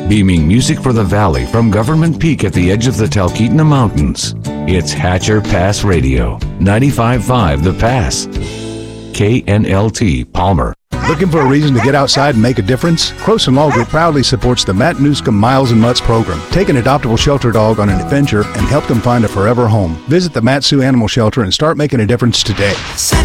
beaming music for the valley from Government Peak at the edge of the Talkeetna Mountains. It's Hatcher Pass Radio, 95.5 The Pass. KNLT Palmer. Looking for a reason to get outside and make a difference? Croson Law Group proudly supports the Matt Newscomb Miles and Mutts program. Take an adoptable shelter dog on an adventure and help them find a forever home. Visit the Mat-Su Animal Shelter and start making a difference today.